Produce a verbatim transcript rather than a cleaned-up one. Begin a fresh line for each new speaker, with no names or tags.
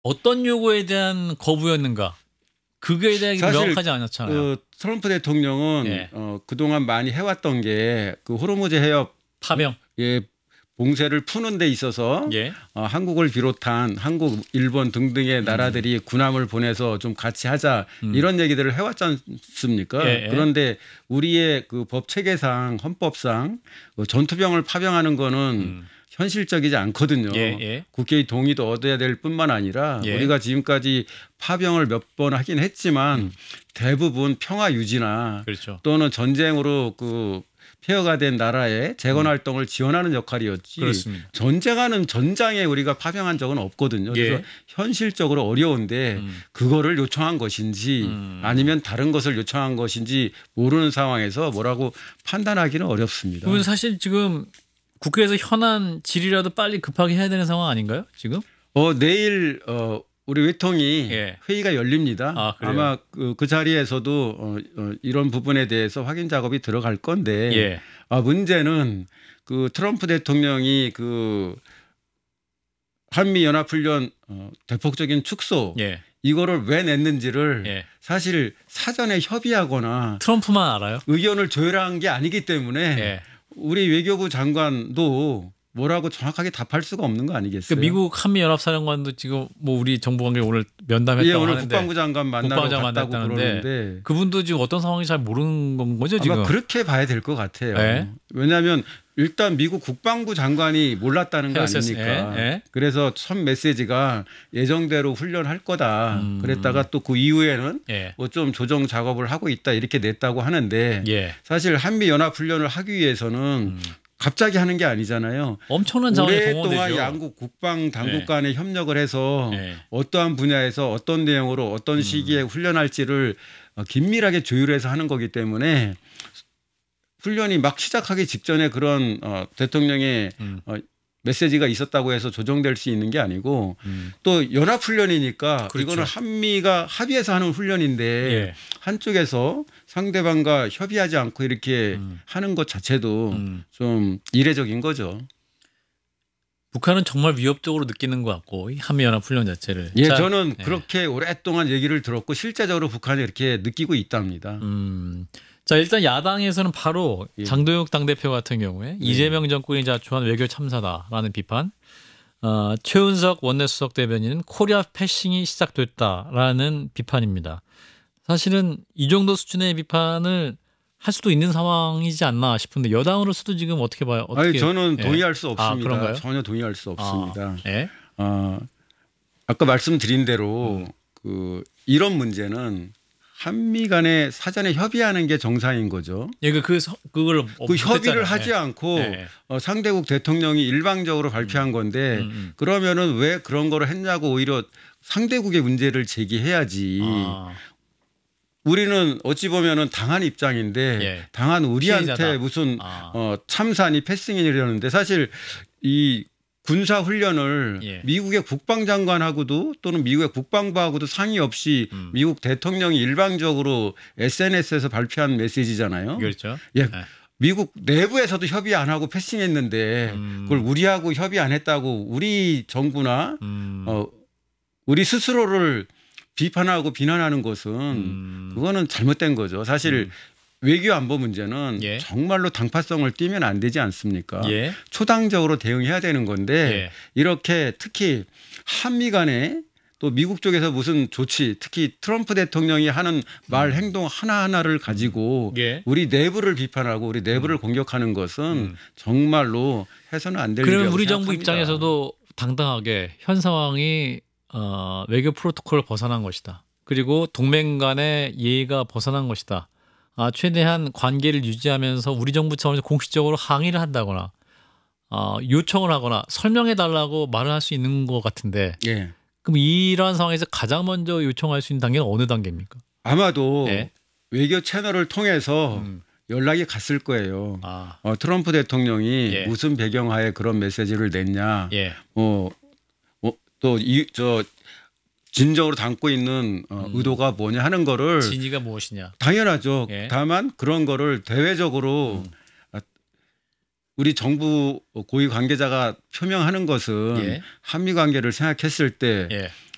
어떤 요구에 대한 거부였는가? 그거에 대해
사실
명확하지 않았잖아요.
그 트럼프 대통령은
예.
어, 그동안 많이 해왔던 게 그 호르무즈 해협
파병.
예, 봉쇄를 푸는 데 있어서
예.
어, 한국을 비롯한 한국, 일본 등등의
음.
나라들이 군함을 보내서 좀 같이 하자
음.
이런 얘기들을 해왔지 않습니까?
예, 예.
그런데 우리의 그 법 체계상 헌법상 그 전투병을 파병하는 거는
음.
현실적이지 않거든요.
예, 예.
국회의 동의도 얻어야 될 뿐만 아니라
예.
우리가 지금까지 파병을 몇 번 하긴 했지만
음.
대부분 평화 유지나
그렇죠.
또는 전쟁으로 그 폐허가 된 나라의 재건 활동을 지원하는 역할이었지.
그렇습니다.
전쟁하는 전장에 우리가 파병한 적은 없거든요. 그래서
예.
현실적으로 어려운데
음.
그거를 요청한 것인지
음.
아니면 다른 것을 요청한 것인지 모르는 상황에서 뭐라고 판단하기는 어렵습니다.
그러면 사실 지금 국회에서 현안 질의라도 빨리 급하게 해야 되는 상황 아닌가요? 지금?
어, 내일 어, 우리 외통이
예.
회의가 열립니다.
아, 그래요?
아마 그, 그 자리에서도 어, 어, 이런 부분에 대해서 확인 작업이 들어갈 건데
예.
아, 문제는 그 트럼프 대통령이 그 한미 연합훈련 어, 대폭적인 축소
예.
이거를 왜 냈는지를
예.
사실 사전에 협의하거나
트럼프만 알아요?
의견을 조율한 게 아니기 때문에
예.
우리 외교부 장관도 뭐라고 정확하게 답할 수가 없는 거 아니겠어요?
그러니까 미국 한미 연합사령관도 지금 뭐 우리 정부 관계 오늘 면담했다고
예, 오늘
하는데
국방부 장관 만나러
국방장관
갔다고
만났다는데
그러는데
그분도 지금 어떤 상황인지 잘 모르는 건 거죠 지금?
아마 그렇게 봐야 될 것 같아요.
예.
왜냐하면 일단 미국 국방부 장관이 몰랐다는 거
헤어졌-
아닙니까?
예, 예.
그래서 첫 메시지가 예정대로 훈련할 거다.
음.
그랬다가 또 그 이후에는
예.
뭐 좀 조정 작업을 하고 있다 이렇게 냈다고 하는데
예.
사실 한미 연합 훈련을 하기 위해서는
음.
갑자기 하는 게 아니잖아요.
엄청난 자원이
오랫동안
동원되죠.
양국 국방 당국
예.
간에 협력을 해서
예.
어떠한 분야에서 어떤 내용으로 어떤 시기에 훈련할지를 어, 긴밀하게 조율해서 하는 거기 때문에 훈련이 막 시작하기 직전에 그런 어, 대통령의
음.
어, 메시지가 있었다고 해서 조정될 수 있는 게 아니고
음.
또 연합훈련이니까
그렇죠.
이거는 한미가 합의해서 하는 훈련인데
예.
한쪽에서 상대방과 협의하지 않고 이렇게
음.
하는 것 자체도
음.
좀 이례적인 거죠.
북한은 정말 위협적으로 느끼는 것 같고 이 한미연합훈련 자체를.
예,
자,
저는
예.
그렇게 오랫동안 얘기를 들었고 실제적으로 북한이 이렇게 느끼고 있답니다.
음. 자 일단 야당에서는 바로
예.
장도혁 당대표 같은 경우에 이재명 정권이 자초한 외교 참사다라는 비판, 어, 최은석 원내수석 대변인은 코리아 패싱이 시작됐다라는 비판입니다. 사실은 이 정도 수준의 비판을 할 수도 있는 상황이지 않나 싶은데 여당으로서도 지금 어떻게 봐요? 어떻게,
아니 저는
예.
동의할 수 없습니다.
아, 그런가요?
전혀 동의할 수 없습니다.
아, 예?
어, 아까 말씀드린 대로
음.
그 이런 문제는 한미 간에 사전에 협의하는 게 정상인 거죠.
예, 그, 그, 서- 그걸
그 협의를 하지 않고
예.
어, 상대국 대통령이 일방적으로 발표한 건데
음, 음.
그러면은 왜 그런 거를 했냐고 오히려 상대국의 문제를 제기해야지.
아,
우리는 어찌 보면은 당한 입장인데
예.
당한 우리한테
피해자다.
무슨
아.
어, 참사니 패싱이라는데 사실 이 군사 훈련을
예.
미국의 국방장관하고도 또는 미국의 국방부하고도 상의 없이
음.
미국 대통령이 일방적으로 에스엔에스에서 발표한 메시지잖아요.
그렇죠.
예.
예.
미국 내부에서도 협의 안 하고 패싱했는데
음.
그걸 우리하고 협의 안 했다고 우리 정부나
음.
어, 우리 스스로를 비판하고 비난하는 것은
음.
그거는 잘못된 거죠. 사실
음.
외교 안보 문제는
예.
정말로 당파성을 띠면 안 되지 않습니까?
예.
초당적으로 대응해야 되는 건데
예.
이렇게 특히 한미 간에 또 미국 쪽에서 무슨 조치 특히 트럼프 대통령이 하는 말 행동 하나하나를 가지고
예.
우리 내부를 비판하고 우리 내부를 공격하는 것은
음.
정말로 해서는 안 될
그러면
일이라고
우리 정부
생각합니다.
입장에서도 당당하게 현 상황이 어, 외교 프로토콜을 벗어난 것이다. 그리고 동맹 간의 예의가 벗어난 것이다. 아, 최대한 관계를 유지하면서 우리 정부 차원에서 공식적으로 항의를 한다거나 어, 요청을 하거나 설명해 달라고 말을 할 수 있는 것 같은데
예.
그럼 이러한 상황에서 가장 먼저 요청할 수 있는 단계는 어느 단계입니까?
아마도
예.
외교 채널을 통해서
음.
연락이 갔을 거예요.
아,
어, 트럼프 대통령이
예.
무슨 배경하에 그런 메시지를 냈냐.
예.
어, 어, 또이저 진정으로 담고 있는 어,
음.
의도가 뭐냐 하는 거를
진위가 무엇이냐?
당연하죠.
예.
다만 그런 거를 대외적으로
음.
우리 정부 고위 관계자가 표명하는 것은
예.
한미 관계를 생각했을 때
예.